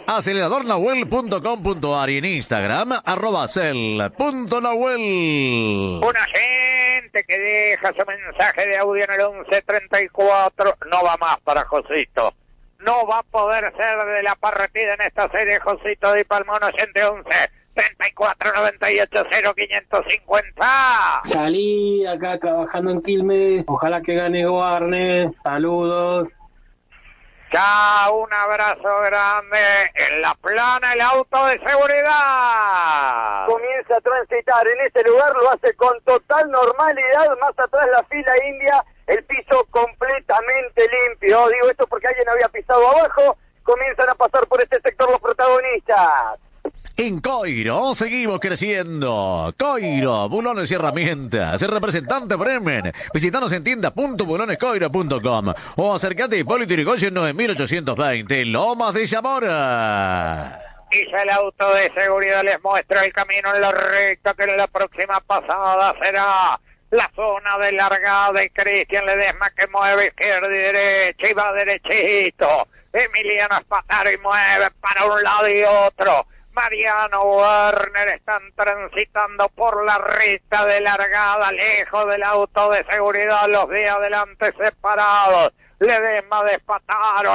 aceleradornahuel.com.ar y en Instagram, @cel.nahuel. Una gente que deja su mensaje de audio en el 1134. No va más para Josito. No va a poder ser de la partida en esta serie Josito Di Palma. 11 34 98 0550. Salí acá trabajando en Quilmes. Ojalá que gane Warner. Saludos. Chao, un abrazo grande. En la plana el auto de seguridad comienza a transitar en este lugar, lo hace con total normalidad. Más atrás la fila india, el piso completamente limpio. Digo esto porque alguien había pisado abajo. Comienzan a pasar por este sector los protagonistas. En Coiro seguimos creciendo. Coiro, bulones y herramientas. El representante Bremen. Visítanos en tienda.bulonescoiro.com o acércate a Hipólito Yrigoyen 9820, Lomas de Zamora. Y ya el auto de seguridad les muestra el camino en la recta, que en la próxima pasada será la zona de largada de Cristian Ledesma, que mueve izquierda y derecha y va derechito. Emiliano Spataro y mueve para un lado y otro. Mariano Werner están transitando por la recta de largada, lejos del auto de seguridad, los de adelante separados. Ledesma de Spataro,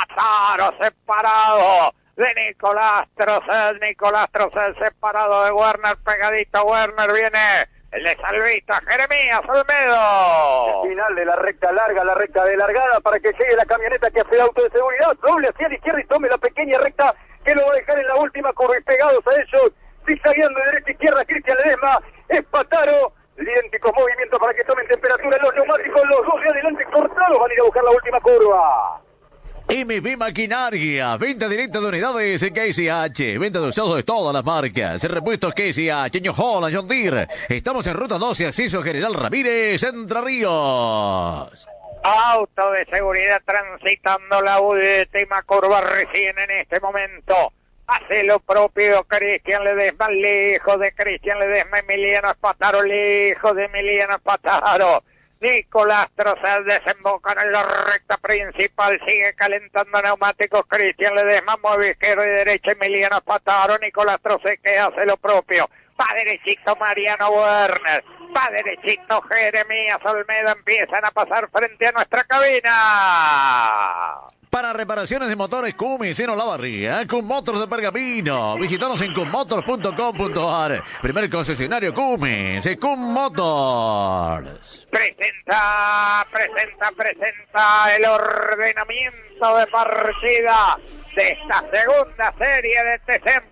separado de Nicolás Trocel separado de Werner, pegadito Werner, viene el de Salvita, Jeremías Olmedo. El final de la recta larga, la recta de largada, para que llegue la camioneta que hace el auto de seguridad, doble hacia la izquierda y tome la pequeña recta que lo va a dejar en la última curva, y pegados a ellos, zigzagueando de derecha a izquierda, Cristian Ledesma, Spataro, idénticos movimientos para que tomen temperatura los neumáticos, los dos de adelante cortados, van a ir a buscar la última curva. MB Maquinaria, venta directa de unidades en KCH, venta de usados de todas las marcas, repuestos KCH, New Holland, John Deere. Estamos en Ruta 12, acceso General Ramírez, Entre Ríos. Auto de seguridad transitando la última curva recién en este momento. Hace lo propio Cristian Ledesma, lejos de Cristian Ledesma, Emiliano Spataro, lejos de Emiliano Spataro. Nicolás Trocel desembocan en la recta principal, sigue calentando neumáticos Cristian Ledesma, mueve izquierda y derecha Emiliano Spataro, Nicolás Trocel que hace lo propio. Va derechito Mariano Werner, va derechito Jeremías Olmedo, empiezan a pasar frente a nuestra cabina. Para reparaciones de motores Cummins en Olavarría, Cum Motors de Pergamino. Visítanos en cummotors.com.ar. Primer concesionario Cummins, Cum Motors. Presenta el ordenamiento de partida de esta segunda serie de TC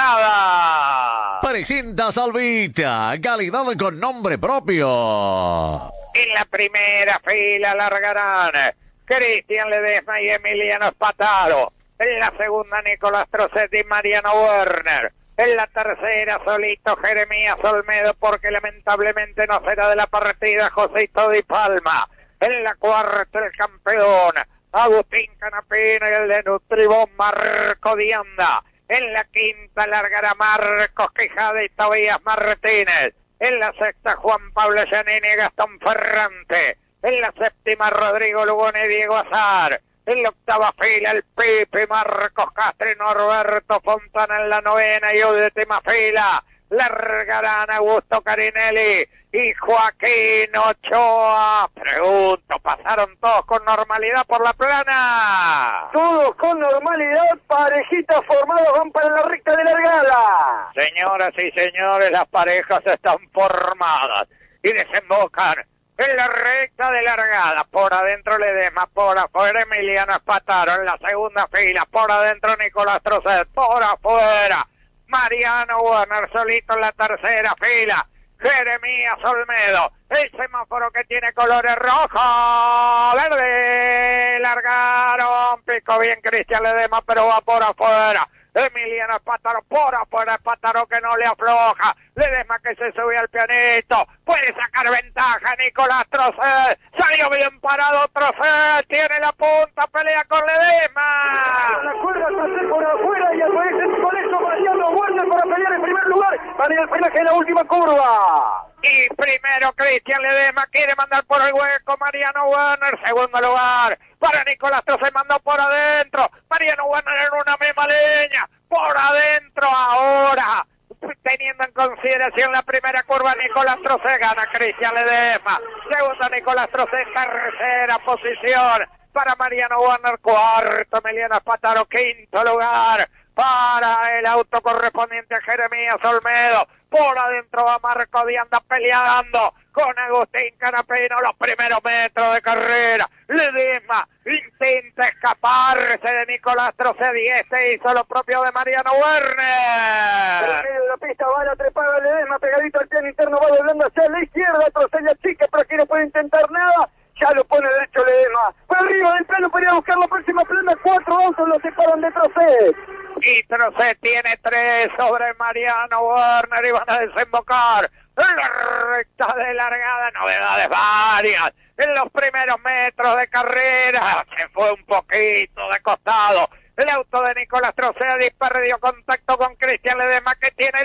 Posada. Presenta Salvita, calidad con nombre propio. En la primera fila largarán Cristian Ledesma y Emiliano Spataro. En la segunda Nicolás Trocet y Mariano Werner. En la tercera solito Jeremías Olmedo, porque lamentablemente no será de la partida Josito Di Palma. En la cuarta el campeón Agustín Canapino y el de Nutribón Marco Dianda. En la quinta largará Marcos Quijada y Tobías Martínez. En la sexta Juan Pablo Giannini y Gastón Ferrante. En la séptima Rodrigo Lugone y Diego Azar. En la octava fila el Pipe, Marcos Castro y Norberto Fontana. En la novena y última fila largarán Augusto Carinelli y Joaquín Ochoa. Pregunto, ¿pasaron todos con normalidad por la plana? Todos con normalidad, parejitas formadas van para la recta de largada. Señoras y señores, las parejas están formadas y desembocan en la recta de largada. Por adentro Ledesma, por afuera Emiliano Spataro. En la segunda fila, por adentro Nicolás Trocet, por afuera Mariano Werner, solito en la tercera fila Jeremías Olmedo. El semáforo que tiene colores rojo, verde, largaron, picó bien Cristian Ledesma, pero va por afuera. Emiliano Spataro por afuera, Spataro que no le afloja, Ledesma que se sube al pianito, puede sacar ventaja Nicolás Trocet, salió bien parado Trocet, tiene la punta, pelea con Ledesma. La cuerda Trocet por afuera y aparece con eso Mariano Werner para pelear en primer lugar, para ir al frenaje en la última curva. Y primero Cristian Ledesma quiere mandar por el hueco Mariano Werner, segundo lugar para Nicolás Trocet, mandó por adentro, Mariano Werner en una misma línea, por adentro ahora, teniendo en consideración la primera curva, Nicolás Trocet gana Cristian Ledesma, segunda Nicolás Trocet, tercera posición para Mariano Werner, cuarto Emiliano Spataro, quinto lugar para el auto correspondiente a Jeremías Olmedo, por adentro va Marco Dianda peleando con Agustín Canapino los primeros metros de carrera. Ledesma intenta escaparse de Nicolás Trocet y este hizo lo propio de Mariano Werner. En medio de la pista va la trepada Ledesma, pegadito al plano interno, va doblando hacia la izquierda, Trocet la chica, pero aquí no puede intentar nada. Ya lo pone derecho Ledesma. Por arriba del plano para ir a buscar la próxima plana. 4 autos lo separan de Trocet. Y Trocet tiene 3 sobre Mariano Werner y van a desembocar en la recta de largada. Novedades varias en los primeros metros de carrera. Se fue un poquito de costado el auto de Nicolás Trocet y perdió contacto con Cristian Ledesma, que tiene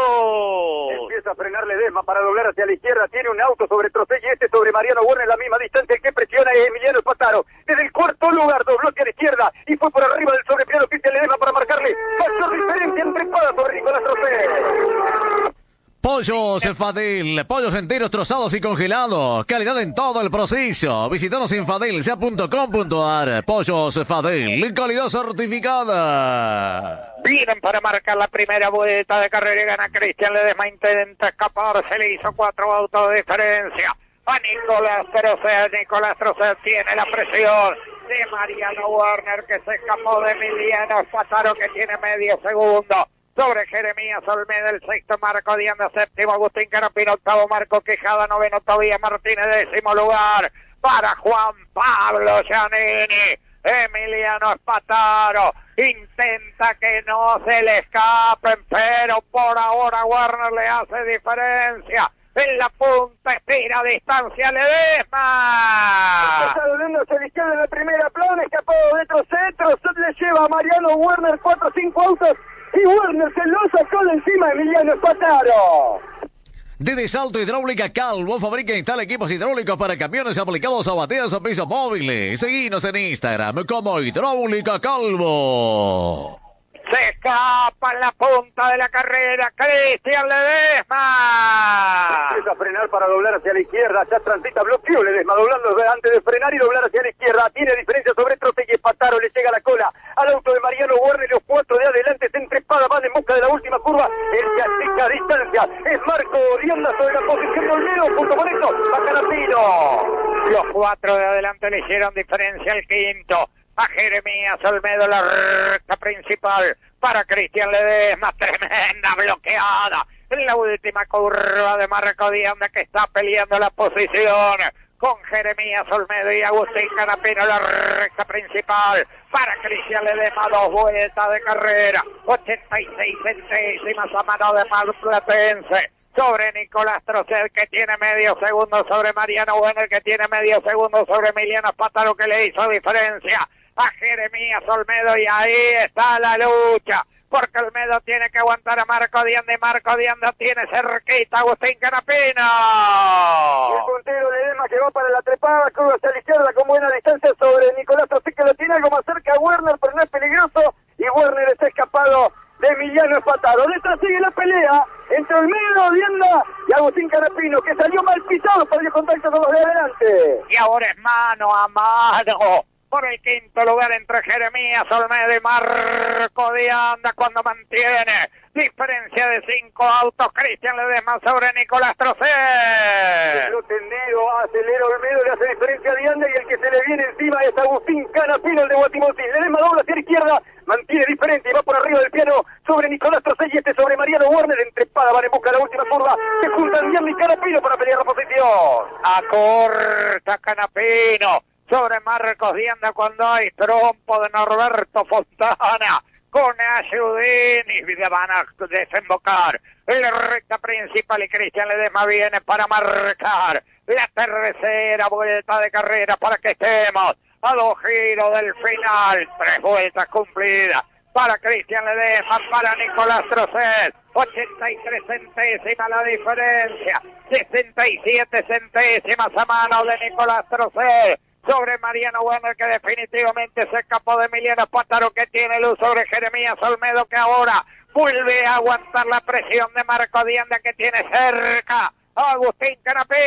luz. Empieza a frenar Ledesma para doblar hacia la izquierda. Tiene un auto sobre Trocet y este sobre Mariano Werner en la misma distancia. El que presiona es Emiliano Spataro. Desde el cuarto lugar dobló hacia la izquierda y fue por arriba del sobrepiano Cristian Ledesma para marcarle factor diferencia entre espadas sobre Nicolás Trocet. Pollos Fadel, pollos enteros, trozados y congelados. Calidad en todo el proceso. Visítanos en fadelsa.com.ar. Pollos Fadel, calidad certificada. Vienen para marcar la primera vuelta de carrera y gana Cristian Ledesma. Intenta escaparse, le hizo 4 autos de diferencia a Nicolás Trocet. Nicolás Trocet tiene la presión de Mariano Werner, que se escapó de Emiliano Spataro, que tiene medio segundo sobre Jeremías Olmedo, el sexto Marco Dianda, séptimo Agustín Canapino, octavo Marco Quijada, noveno Tobías Martínez, décimo lugar para Juan Pablo Giannini. Emiliano Spataro intenta que no se le escapen, pero por ahora Werner le hace diferencia. En la punta estira distancia Ledesma. Está doblando hacia la izquierda en la primera plana, escapado de Trocet. Trocet le lleva a Mariano Werner 4 o 5 autos. Y Werner se lo sacó de encima Emiliano Spataro. De Salto Hidráulica Calvo, fabrica e instala equipos hidráulicos para camiones aplicados a bateas o pisos móviles. Seguinos en Instagram como Hidráulica Calvo. Se escapa en la punta de la carrera Cristian Ledesma. Empieza a frenar para doblar hacia la izquierda. Ya transita, bloqueó Ledesma, doblando antes de frenar y doblar hacia la izquierda. Tiene diferencia sobre Trocet y Spataro. Le llega la cola al auto de Mariano Werner. Los 4 de adelante se entrespadan, van en busca de la última curva. El que achica distancia es Marco Dianda sobre la posición de Olmedo. Junto con esto va Canapino. Los 4 de adelante le hicieron diferencia al quinto. A Jeremías Olmedo, la recta principal para Cristian Ledesma, tremenda bloqueada en la última curva de Marco Dianda, que está peleando la posición con Jeremías Olmedo y Agustín Canapino, la recta principal para Cristian Ledesma, 2 vueltas de carrera, 86 centésimas a mano de Marplatense sobre Nicolás Trocet, que tiene medio segundo sobre Mariano Werner, que tiene medio segundo sobre Emiliano Spataro, que le hizo diferencia a Jeremías Olmedo, y ahí está la lucha, porque Olmedo tiene que aguantar a Marco Dianda y Marco Dianda tiene cerquita a Agustín Canapino. El puntero Ledesma que va para la trepada, curva hacia la izquierda con buena distancia sobre Nicolás Trocet, que lo tiene algo más cerca a Werner, pero no es peligroso, y Werner está escapado de Emiliano Spataro. Detrás sigue la pelea entre Olmedo, Dianda y Agustín Canapino, que salió mal pisado, perdió contacto con los de adelante. Y ahora es mano a mano por el quinto lugar entre Jeremías Olmedo y Marco Dianda, cuando mantiene diferencia de 5 autos Cristian Ledesma sobre Nicolás Trocet. Lo tendido, acelera Olmedo, le hace diferencia a Dianda, y el que se le viene encima es Agustín Canapino, el de Guatimozín. Ledesma dobla hacia la izquierda, mantiene diferente y va por arriba del piano sobre Nicolás Trocet y este sobre Mariano Werner. Entre espada van en busca de la última curva, se juntan Dianda y Canapino para pelear la posición. Acorta Canapino sobre Marcos Dianda cuando hay trompo de Norberto Fontana con Ayudín, y van a desembocar en la recta principal, y Cristian Ledesma viene para marcar la tercera vuelta de carrera para que estemos a 2 giros del final. 3 vueltas cumplidas para Cristian Ledesma, para Nicolás Trocet. 83 centésimas la diferencia, 67 centésimas a mano de Nicolás Trocet. sobre Mariano Werner, que definitivamente se escapó de Emiliano Espátaro, que tiene luz sobre Jeremías Olmedo, que ahora vuelve a aguantar la presión de Marco Dianda, que tiene cerca a Agustín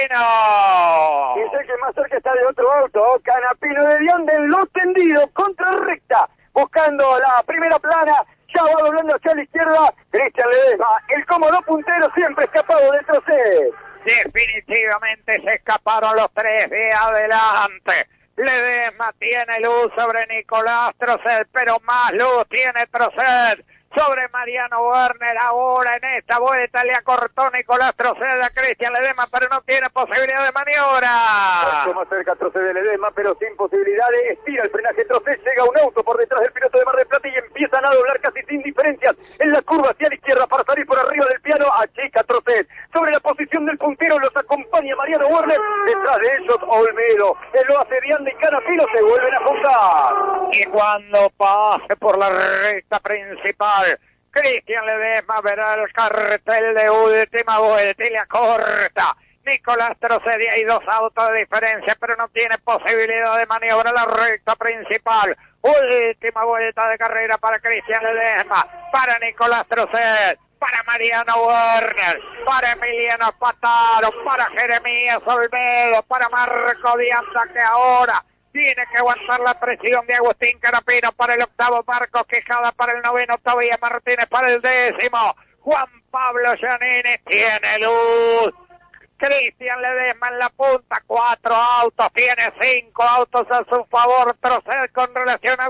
Canapino. Y sé que más cerca está de otro auto, Canapino de Dianda en lo tendido, contra recta, buscando la primera plana, ya va doblando hacia la izquierda, Cristian Ledesma, el cómodo puntero, siempre escapado de Trocet. Definitivamente se escaparon los tres de adelante. Ledesma tiene luz sobre Nicolás Trocet, pero más luz tiene Trocet sobre Mariano Werner. Ahora en esta vuelta le acortó Nicolás Trocet a Cristian Ledesma, pero no tiene posibilidad de maniobra. Mucho más cerca Trocet de Ledesma, pero sin posibilidades. Estira el frenaje Trocet, llega un auto por detrás del piloto de Mar del Plata y empiezan a doblar casi sin diferencias en la curva hacia la izquierda para salir por arriba del piano. Achica Trocet. Sobre la posición del puntero los acompaña Mariano Werner. Detrás de ellos Olmedo. Él lo hace Dianda y Canapino, se vuelven a juntar. Y cuando pase por la recta principal, Cristian Ledesma verá el cartel de última vuelta y le acorta. Nicolás Trocet, hay dos autos de diferencia, pero no tiene posibilidad de maniobra en la recta principal. Última vuelta de carrera para Cristian Ledesma, para Nicolás Trocet, para Mariano Werner, para Emiliano Espátaro, para Jeremías Olmedo, para Marco Dianda, que ahora tiene que aguantar la presión de Agustín Canapino, para el octavo Marcos Quijada, para el noveno Tobías Martínez, para el décimo Juan Pablo Giannini. Tiene luz Cristian Ledesma en la punta, 4 autos, tiene 5 autos a su favor Trocet con relación a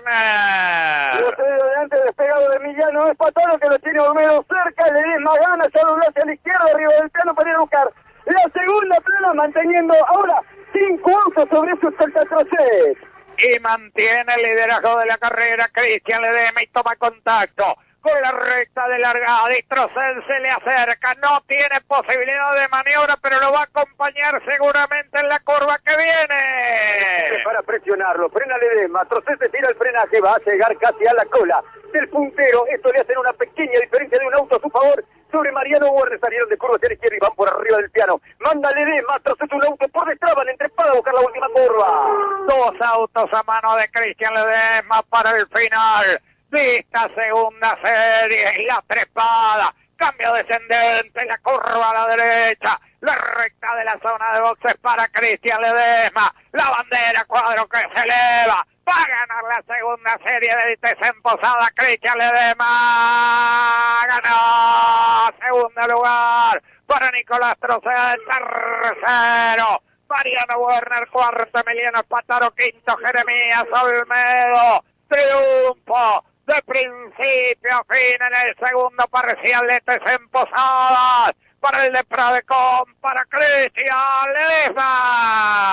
Werner. Trocet delante, despegado de Emiliano Espátaro, que lo tiene Olmedo cerca. Ledesma gana, ya dobló hacia la izquierda, arriba del plano para ir a buscar la segunda plana, manteniendo ahora 5 autos sobre su cerca Trocet. Y mantiene el liderazgo de la carrera Cristian Ledesma y toma contacto con la recta de largada y Trocet se le acerca, no tiene posibilidad de maniobra, pero lo va a acompañar seguramente en la curva que viene. Para presionarlo, frena Ledesma, Trocet se tira el frenaje, va a llegar casi a la cola del puntero. Esto le hace una pequeña diferencia de un auto a su favor sobre Mariano Werner. Salieron de curva hacia la izquierda y van por arriba del piano. Manda Ledesma, Trocet un auto por detrás, van entre para buscar la última curva. 2 autos a mano de Cristian Ledesma para el final de esta segunda serie. Y la trepada, cambio descendente, la curva a la derecha, la recta de la zona de boxes para Cristian Ledesma, la bandera cuadro que se eleva, va a ganar la segunda serie de desemposada Cristian Ledesma, ganó segundo lugar para Nicolás Trocet, tercero Mariano Werner, cuarto Emiliano Espátaro, quinto Jeremías Olmedo. Triunfo de principio a fin en el segundo parcial de desemposadas para el de Pradecom, para Cristian Ledesma.